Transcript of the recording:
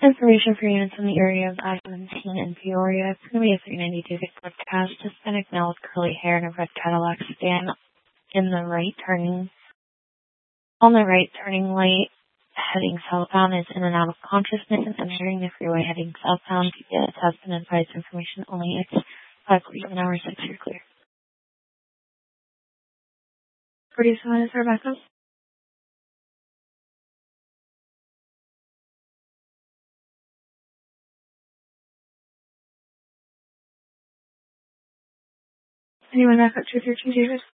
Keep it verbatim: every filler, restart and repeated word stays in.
Information for units in the area of I seventeen in Peoria. It's going to be a three ninety-two forecast. Hispanic male with curly hair and a red Cadillac sedan in the right turning, on the right turning light, heading southbound is in and out of consciousness and entering the freeway heading southbound. P P S has been advised information only. It's five forty-seven hours six, you're clear. forty-seven is our backup. Anyone back up to thirteen Davis?